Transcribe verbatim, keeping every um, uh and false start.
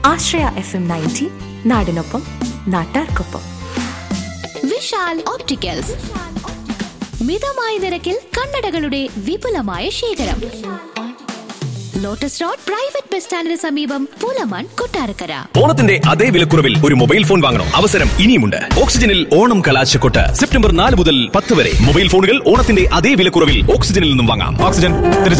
ആശ്രയ F M ninety, നാടിനൊപ്പം നാട്ടാർക്കൊപ്പം. Vishal opticals, മിതമായ നിരക്കിൽ കണ്ണടകളുടെ വിപുലമായ ശേഖരം. ലോട്ടസ് റോഡ് പ്രൈവറ്റ് ബസ് സ്റ്റാൻഡിന് സമീപം, പൂലമൺ, കൊട്ടാരക്കര. ഓണത്തിന്റെ അതേ വിലക്കുറവിൽ ഒരു മൊബൈൽ ഫോൺ വാങ്ങണം. അവസരം ഇനിയുമുണ്ട്. ഓക്സിജനിൽ ഓണം കലാശക്കൊട്ട് സെപ്റ്റംബർ നാല് മുതൽ പത്ത് വരെ. മൊബൈൽ ഫോണുകൾ ഓണത്തിന്റെ അതേ വിലക്കുറവിൽ ഓക്സിജനിൽ നിന്നും വാങ്ങാം. ഓക്സിജൻ